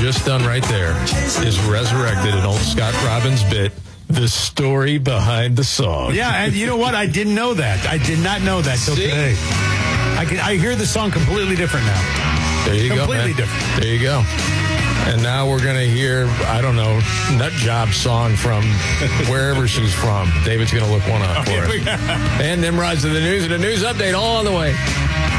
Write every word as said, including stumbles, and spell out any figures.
just done right there is resurrected an old Scott Robbins bit, the story behind the song. Yeah, and you know what? I didn't know that. I did not know that till See? today. I can, I hear the song completely different now. There you completely go, Completely different. There you go. And now we're going to hear, I don't know, Nut Job song from wherever she's from. David's going to look one up for us. And Nimrod's in the news and a news update all on the way.